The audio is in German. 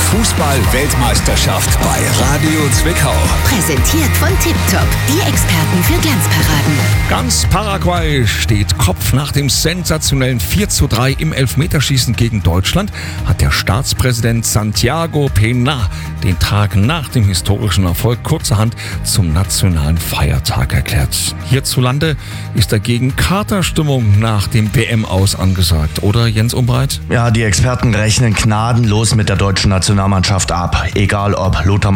Fußball-Weltmeisterschaft bei Radio Zwickau. Präsentiert von Tiptop, die Experten für Glanzparaden. Ganz Paraguay steht Kopf. Nach dem sensationellen 4:3 im Elfmeterschießen gegen Deutschland hat der Staatspräsident Santiago Peña den Tag nach dem historischen Erfolg kurzerhand zum nationalen Feiertag erklärt. Hierzulande ist dagegen Katerstimmung nach dem WM-Aus angesagt, oder Jens Umbreit? Ja, die Experten rechnen gnadenlos mit der deutschen Nationalmannschaft ab. Egal ob Lothar